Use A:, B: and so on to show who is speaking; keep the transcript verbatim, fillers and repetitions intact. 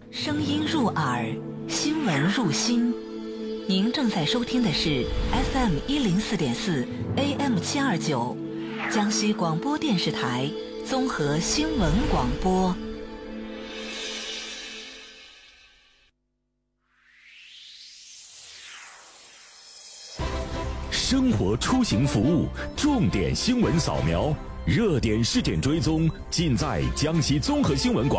A: 声音入耳，新闻入心。您正在收听的是 F M 一零四点四 A M 七二九，江西广播电视台综合新闻广播。
B: 生活出行服务，重点新闻扫描，热点事件追踪，尽在江西综合新闻广播。